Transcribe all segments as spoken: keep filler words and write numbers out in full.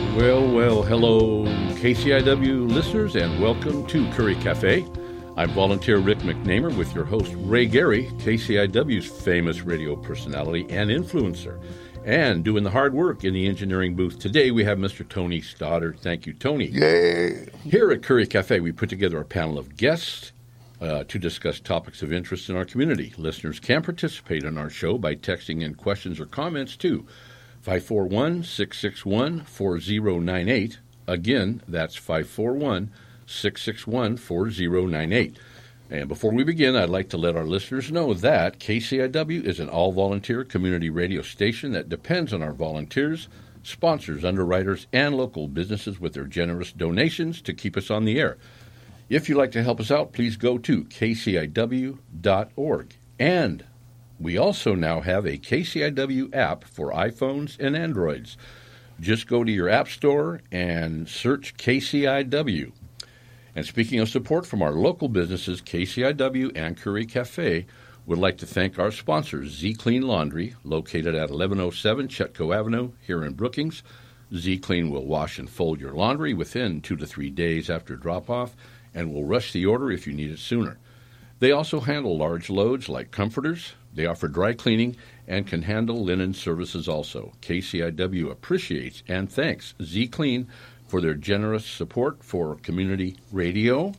Well, well, hello, K C I W listeners, and welcome to Curry Cafe. I'm volunteer Rick McNamer with your host, Ray Gary, K C I W's famous radio personality and influencer. And doing the hard work in the engineering booth today, we have Mister Tony Stoddard. Thank you, Tony. Yay! Here at Curry Cafe, we put together a panel of guests uh, to discuss topics of interest in our community. Listeners can participate in our show by texting in questions or comments to five four one, six six one, four zero nine eight. Again, that's five four one, six six one, four zero nine eight. And before we begin, I'd like to let our listeners know that K C I W is an all-volunteer community radio station that depends on our volunteers, sponsors, underwriters, and local businesses with their generous donations to keep us on the air. If you'd like to help us out, please go to k c i w dot org. And we also now have a K C I W app for iPhones and Androids. Just go to your app store and search K C I W. And speaking of support from our local businesses, K C I W and Curry Cafe would like to thank our sponsors, Z Clean Laundry, located at eleven oh seven Chetco Avenue here in Brookings. Z Clean will wash and fold your laundry within two to three days after drop-off and will rush the order if you need it sooner. They also handle large loads like comforters. They offer dry cleaning and can handle linen services also. K C I W appreciates and thanks Z Clean for their generous support for community radio.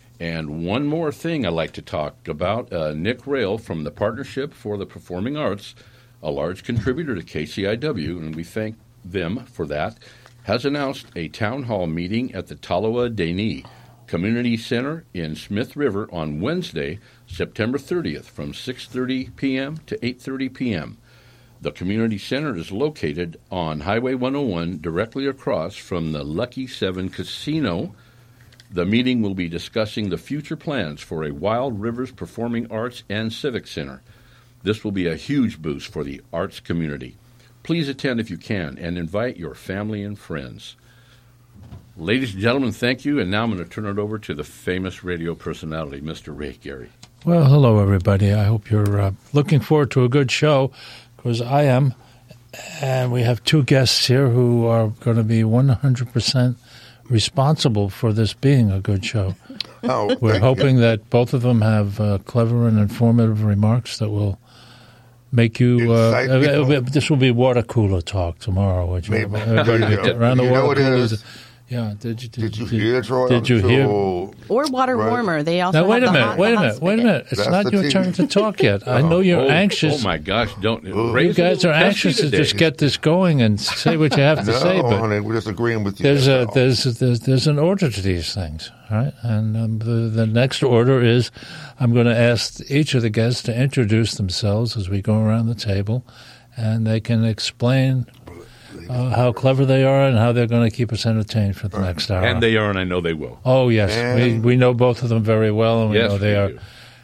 And one more thing I'd like to talk about, uh, Nick Rail from the Partnership for the Performing Arts, a large contributor to K C I W, and we thank them for that, has announced a town hall meeting at the Taloa Deni Community Center in Smith River on Wednesday, September thirtieth, from six thirty p.m. to eight thirty p.m. The community center is located on Highway one oh one, directly across from the Lucky Seven Casino. The meeting will be discussing the future plans for a Wild Rivers Performing Arts and Civic Center. This will be a huge boost for the arts community. Please attend if you can and invite your family and friends. Ladies and gentlemen, thank you, and now I'm going to turn it over to the famous radio personality, Mister Ray Gary. Well, hello, everybody. I hope you're uh, looking forward to a good show, because I am, and we have two guests here who are going to be one hundred percent responsible for this being a good show. Oh, We're hoping you. that both of them have uh, clever and informative remarks that will make you, uh, uh, this will be water cooler talk tomorrow. Which Maybe. Everybody around the you water coolers. Yeah, did you, did, Did you did, hear, Troy? Did you so, hear? Or water right. warmer. They also Now, wait have a the minute, hot, wait the a hot minute, wait a spigot. minute. It's That's not the your tea. turn to talk yet. I know you're oh, anxious. Oh, my gosh, don't. Ooh. Ray's You guys a are little anxious testy to just today. get this going and say what you have to no, say, but honey, we're just agreeing with you. there's a that's all. there's, there's there's an order to these things, right? And um, the the next order is I'm going to ask each of the guests to introduce themselves as we go around the table, and they can explain uh, how clever they are and how they're going to keep us entertained for the next hour. And they are, and I know they will. oh yes, we And- we know both of them very well, and we Yes, know they we are do.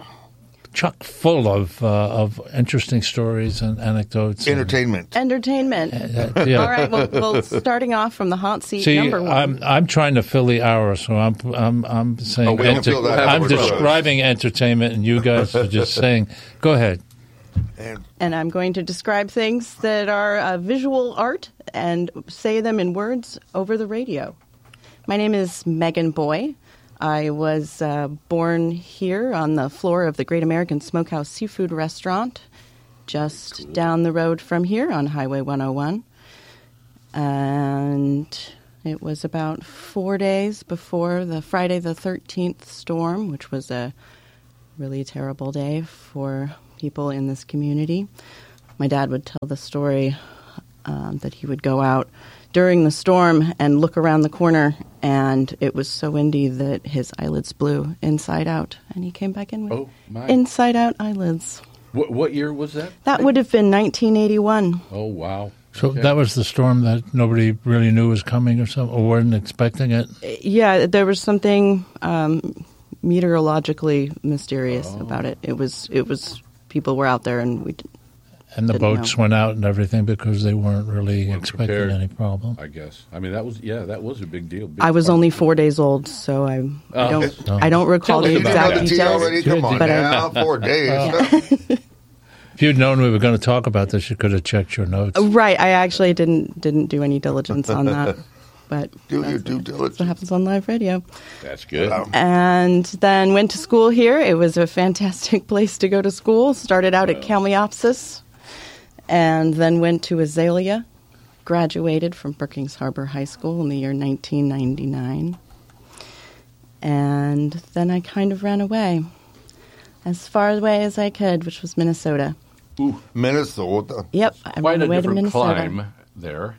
chock full of uh, of interesting stories and anecdotes. and- Entertainment. Entertainment. uh, yeah. All right. Well, well, starting off from the hot seat, See, number one. I'm I'm trying to fill the hour, so I'm I'm I'm saying Oh, we don't fill that I'm hour. describing entertainment, and you guys are just saying, "Go ahead." And and I'm going to describe things that are uh, visual art and say them in words over the radio. My name is Megan Boy. I was uh, born here on the floor of the Great American Smokehouse Seafood Restaurant, just cool. down the road from here on Highway one oh one. And it was about four days before the Friday the thirteenth storm, which was a really terrible day for people in this community. My dad would tell the story um, that he would go out during the storm and look around the corner, and it was so windy that his eyelids blew inside out, and he came back in with Oh, my. inside out eyelids. What, what year was that? That would have been nineteen eighty-one. Oh, wow. So Okay. that was the storm that nobody really knew was coming, or something, or weren't expecting it. Yeah, there was something um, meteorologically mysterious Oh. about it. It was it was people were out there, and we. And the Didn't boats know. went out and everything because they weren't really Weren't expecting prepared. any problem. I guess. I mean, that was, yeah, that was a big deal. Big I was part. only four days old, so I, I Oh. don't Oh. I don't recall Tell the us you about didn't exact know the tea details. already? Come on But I- now, four days. If you'd known we were going to talk about this, you could have checked your notes. Right, I actually didn't didn't do any diligence on that. but Do your that's due what- diligence. That's what happens on live radio. That's good. Wow. And then went to school here. It was a fantastic place to go to school. Started out at Kalmiopsis, and then went to Azalea. Graduated from Brookings Harbor High School in the year nineteen ninety-nine. And then I kind of ran away as far away as I could, which was Minnesota. Ooh, Minnesota. Yep, I quite ran a away to different Minnesota. climb there.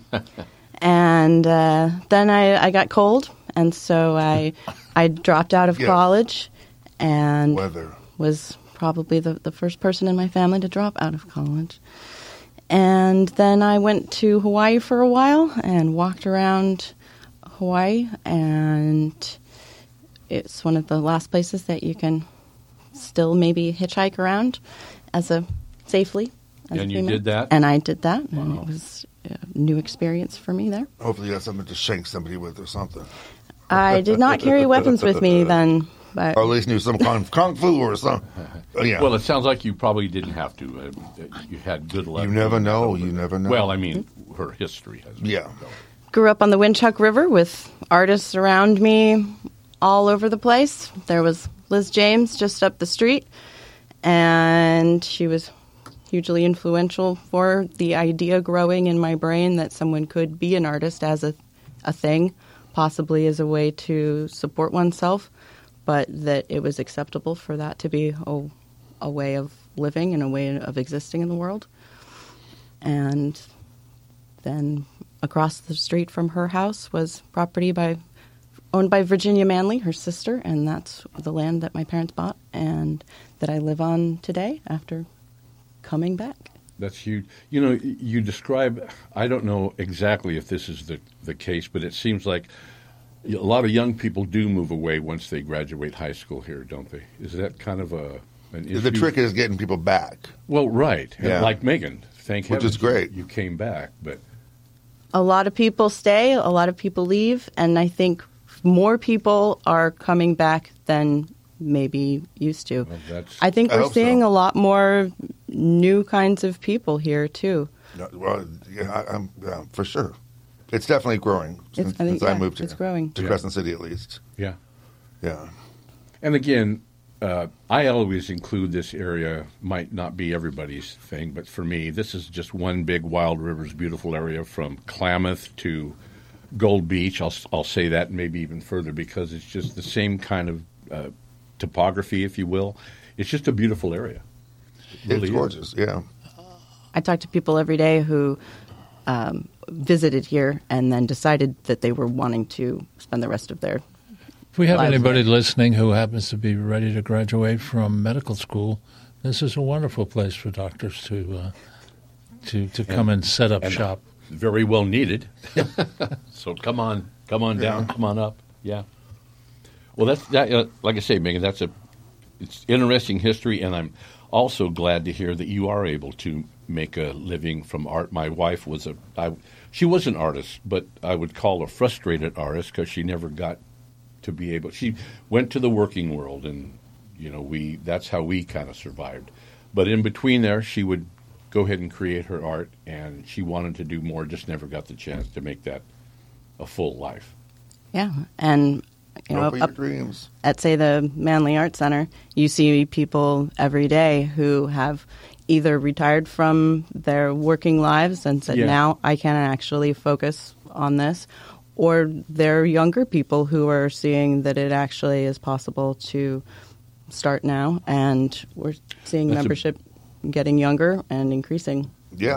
And uh, then I, I got cold, and so I I dropped out of Yes. college, and Weather. was probably the, the first person in my family to drop out of college. And then I went to Hawaii for a while and walked around Hawaii, and it's one of the last places that you can still maybe hitchhike around as a safely. As And a you female. did that? And I did that, and Wow. it was a new experience for me there. Hopefully you got something to shank somebody with or something. I did not carry weapons with me then, but Or at least knew some kung, kung fu or something. Oh, yeah. Well, it sounds like you probably didn't have to. Uh, you had good luck. You never know. You never know. Well, I mean, her history has. Yeah. grew up on the Winchuck River with artists around me all over the place. There was Liz James just up the street, and she was hugely influential for the idea growing in my brain that someone could be an artist as a, a thing, possibly as a way to support oneself, but that it was acceptable for that to be a, a way of living and a way of existing in the world. And then across the street from her house was property by owned by Virginia Manley, her sister, and that's the land that my parents bought and that I live on today after coming back. That's huge. You know, you describe, I don't know exactly if this is the, the case, but it seems like a lot of young people do move away once they graduate high school here, don't they? Is that kind of a an issue? The trick is getting people back. Well, right. Yeah. Like Megan. Thank Which heavens is great. You came back, but A lot of people stay, a lot of people leave, and I think more people are coming back than maybe used to. well, that's I think I we're hope seeing so. a lot more new kinds of people here, too. No, Well, yeah, I, I'm yeah, for sure. It's definitely growing It's- since, I think, since I yeah, moved here. it's growing. To Yeah. Crescent City, at least. yeah. Yeah. And again, uh, I always include this area, might not be everybody's thing, but for me, this is just one big Wild Rivers beautiful area from Klamath to Gold Beach. I'll, I'll say that maybe even further because it's just the same kind of uh, topography, if you will. It's just a beautiful area. It really It's is. gorgeous, yeah. I talk to people every day who um, visited here and then decided that they were wanting to spend the rest of their If we have Live anybody there. listening who happens to be ready to graduate from medical school, this is a wonderful place for doctors to uh, to to come and set up and- shop. Very well needed. So come on, come on down, come on up. Yeah. Well, that's that. Uh, like I say, Megan, that's a it's interesting history, and I'm also glad to hear that you are able to make a living from art. My wife was a I, she was an artist, but I would call a frustrated artist because she never got to be able. She went to the working world, and you know we that's how we kind of survived. But in between there, she would go ahead and create her art, and she wanted to do more, just never got the chance to make that a full life. Yeah, and you Go know, for your up dreams. at say the Manly Art Center, you see people every day who have either retired from their working lives and said, Yeah. "Now I can actually focus on this," or they're younger people who are seeing that it actually is possible to start now, and we're seeing That's a- membership getting younger and increasing.